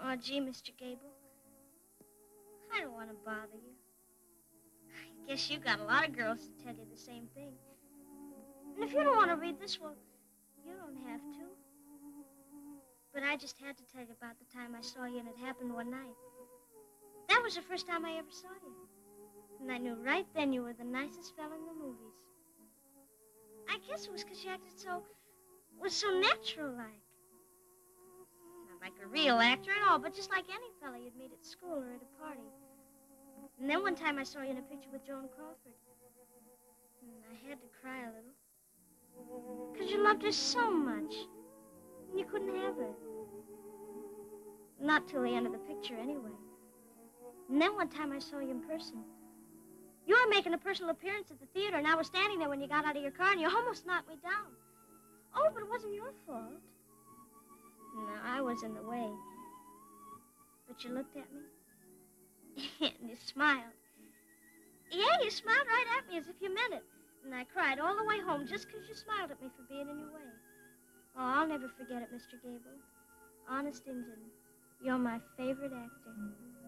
Oh, gee, Mr. Gable. I don't want to bother you. I guess you got a lot of girls to tell you the same thing. And if you don't want to read this, well, you don't have to. But I just had to tell you about the time I saw you, and it happened one night. That was the first time I ever saw you. And I knew right then you were the nicest fella in the movies. I guess it was because you acted so natural-like. Not like a real actor at all, but just like any fella you'd meet at school or at a party. And then one time I saw you in a picture with Joan Crawford. And I had to cry a little. Because you loved her so much. And you couldn't have her. Not till the end of the picture, anyway. And then one time I saw you in person. You were making a personal appearance at the theater, and I was standing there when you got out of your car, and you almost knocked me down. Oh, but it wasn't your fault. No, I was in the way. But you looked at me, and you smiled. Yeah, you smiled right at me as if you meant it. And I cried all the way home just because you smiled at me for being in your way. Oh, I'll never forget it, Mr. Gable. Honest Injun, you're my favorite actor.